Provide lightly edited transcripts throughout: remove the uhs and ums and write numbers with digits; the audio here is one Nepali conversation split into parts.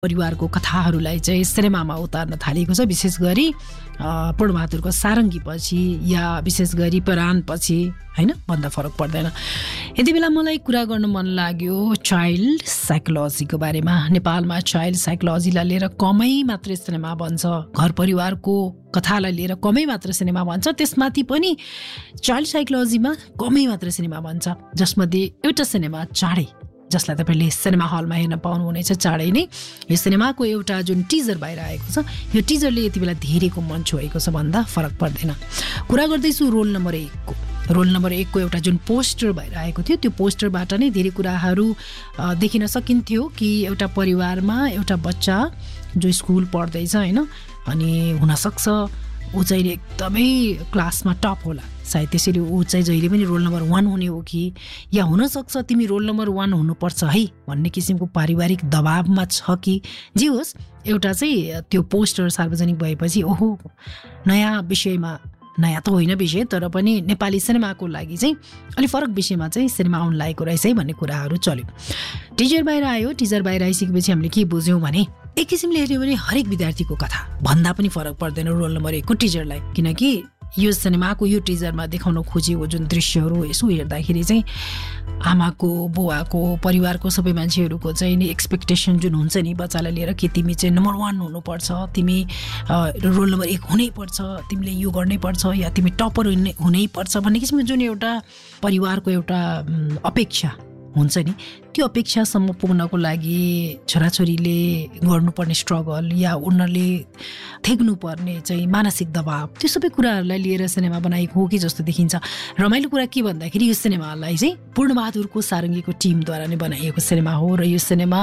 परिवारको कथाहरूलाई चाहिँ सिनेमामा उतार्न थालेको छ, विशेष गरी पूर्णबहादुरको सारङ्गीपछि या विशेष गरी पराणपछि, होइन, भन्दा फरक पर्दैन। यति बेला मलाई कुरा गर्न मन लाग्यो चाइल्ड साइकोलोजीको बारेमा। नेपालमा चाइल्ड साइकोलोजीलाई लिएर कमै मात्रै सिनेमा बन्छ, घर परिवारको कथालाई लिएर कमै मात्र सिनेमा बन्छ, त्यसमाथि पनि चाइल्ड साइकोलोजीमा कमै मात्र सिनेमा बन्छ, जसमध्ये एउटा सिनेमा चाँडै, जसलाई तपाईँले सिनेमा हलमा हेर्न पाउनुहुनेछ चाँडै नै। यो सिनेमाको एउटा जुन टिजर बाहिर आएको छ, यो टिजरले यति बेला धेरैको मन छोएको छ भन्दा फरक पर्दैन। कुरा गर्दैछु रोल नम्बर 1 को। रोल नम्बर 1 को एउटा जुन पोस्टर बाहिर आएको थियो, त्यो पोस्टरबाट नै धेरै कुराहरू देखिन सकिन्थ्यो कि एउटा परिवारमा एउटा बच्चा जो स्कुल पढ्दैछ, होइन, अनि हुनसक्छ ऊ चाहिँ एकदमै क्लासमा टप होला, सायद त्यसैले ऊ चाहिँ जहिले पनि रोल नम्बर 1 हुने हो कि, या हुनसक्छ तिमी रोल नम्बर 1 हुनुपर्छ है भन्ने किसिमको पारिवारिक दबावमा छ कि, जे होस्, एउटा चाहिँ त्यो पोस्टर सार्वजनिक भएपछि ओहो, नयाँ विषयमा, नयाँ त होइन विषय तर पनि नेपाली सिनेमाको लागि चाहिँ अलिक फरक विषयमा चाहिँ सिनेमा आउन लागेको रहेछ है भन्ने कुराहरू चल्यो। टिजर बाहिर आयो। टिजर बाहिर आइसकेपछि हामीले के बुझ्यौँ भने एक किसिमले हेऱ्यो भने हरेक विद्यार्थीको कथा भन्दा पनि फरक पर्दैन रोल नम्बर 1 को टिजरलाई, किनकि यो सिनेमाको यो टिजरमा देखाउन खोजेको जुन दृश्यहरू यसो हेर्दाखेरि चाहिँ आमाको, बुवाको, परिवारको सबै मान्छेहरूको चाहिँ नि एक्सपेक्टेसन जुन हुन्छ नि बच्चालाई लिएर, कि तिमी चाहिँ नम्बर 1 हुनुपर्छ, तिमी रोल नम्बर 1 हुनैपर्छ, तिमीले यो गर्नैपर्छ, या तिमी टपर हुनैपर्छ भन्ने किसिमको जुन एउटा परिवारको एउटा अपेक्षा हुन्छ नि, त्यो अपेक्षासम्म पुग्नको लागि छोराछोरीले गर्नुपर्ने स्ट्रगल या उनीहरूले थेग्नुपर्ने चाहिँ मानसिक दबाव, त्यो सबै कुराहरूलाई लिएर सिनेमा बनाएको हो कि जस्तो देखिन्छ। रमाइलो कुरा के भन्दाखेरि यो सिनेमालाई चाहिँ पूर्णबहादुरको सारङ्गीको टिमद्वारा नै बनाइएको सिनेमा हो, र यो सिनेमा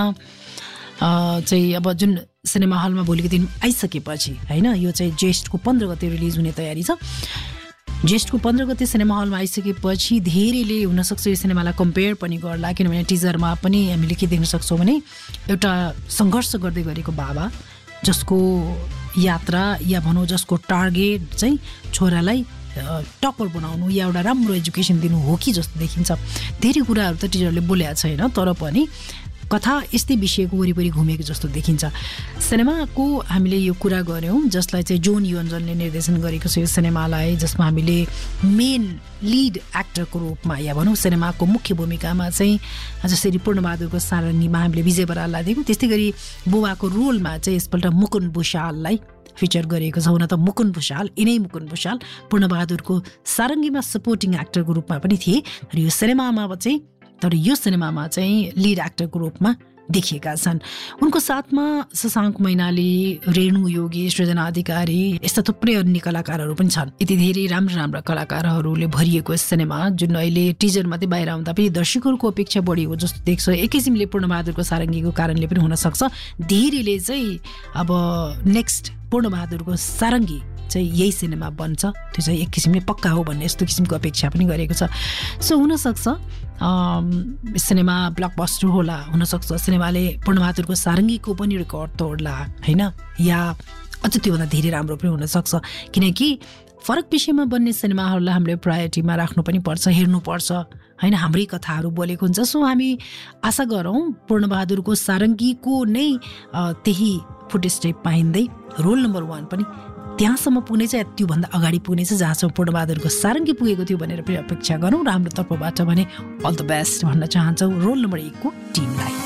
चाहिँ अब जुन सिनेमा हलमा भोलिको दिन आइसकेपछि, होइन, यो चाहिँ ज्येष्ठको 15 गते रिलिज हुने तयारी छ। ज्येष्ठको 15 गते सिनेमा हलमा आइसकेपछि धेरैले हुनसक्छ यो सिनेमालाई कम्पेयर पनि गर्ला, किनभने टिजरमा पनि हामीले के देख्न सक्छौँ भने एउटा सङ्घर्ष गर्दै गरेको बाबा जसको यात्रा या भनौँ जसको टार्गेट चाहिँ छोरालाई टपर बनाउनु या एउटा राम्रो एजुकेसन दिनु हो कि जस्तो देखिन्छ। धेरै कुराहरू त टिजरले बोलेको छैन, तर पनि कथा यस्तै विषयको वरिपरि घुमेको जस्तो देखिन्छ। सिनेमाको हामीले यो कुरा गऱ्यौँ जसलाई चाहिँ जोन योन्जनले निर्देशन गरेको छ यो सिनेमालाई, जसमा हामीले मेन लिड एक्टरको रूपमा या भनौँ सिनेमाको मुख्य भूमिकामा चाहिँ जसरी पूर्णबहादुरको सारङ्गीमा हामीले विजय बराललाई दियौँ, त्यस्तै गरी बुबाको रोलमा चाहिँ यसपल्ट मुकुन्द भुषाललाई फिचर गरेको छ। हुन त मुकुन्द भुषाल, यिनै मुकुन्द भुषाल पूर्णबहादुरको सारङ्गीमा सपोर्टिङ एक्टरको रूपमा पनि थिए, र यो सिनेमामा चाहिँ लिड एक्टरको रूपमा देखिएका छन्। उनको साथमा शशाङ्क मैनाली, रेणु योगी, सृजना अधिकारी, यस्ता थुप्रै अन्य कलाकारहरू पनि छन्। यति धेरै राम्रा कलाकारहरूले भरिएको सिनेमा जुन अहिले टिजर मात्रै बाहिर आउँदा पनि दर्शकहरूको अपेक्षा बढी हो जस्तो देख्छ। एक किसिमले पूर्णबहादुरको सारङ्गीको कारणले पनि हुनसक्छ धेरैले चाहिँ अब नेक्स्ट पूर्णबहादुरको सारङ्गी चाहिँ यही सिनेमा बन्छ, त्यो चाहिँ एक किसिमले पक्का हो भन्ने यस्तो किसिमको अपेक्षा पनि गरेको छ। सो हुनसक्छ सिनेमा ब्लकबस्टर होला, हुनसक्छ सिनेमाले पूर्णबहादुरको सारङ्गीको पनि रेकर्ड तोड्ला, होइन, या अझ त्योभन्दा धेरै राम्रो पनि हुनसक्छ, किनकि फरक विषयमा बन्ने सिनेमाहरूलाई हामीले प्रायोरिटीमा राख्नु पनि पर्छ, हेर्नुपर्छ, होइन, हाम्रै कथाहरू बोलेको हुन्छ। सो हामी आशा गरौँ पूर्णबहादुरको सारङ्गीको नै त्यही फुटस्टेप पाइँदै रोल नम्बर 1 पनि त्यहाँसम्म पुग्नेछ या त्योभन्दा अगाडि पुग्नेछ जहाँसम्म पूर्णबहादुरको सारङ्गी पुगेको थियो भनेर पनि अपेक्षा गरौँ, र हाम्रो तर्फबाट भने अल द बेस्ट भन्न चाहन्छौँ रोल नम्बर 1 को टिमलाई।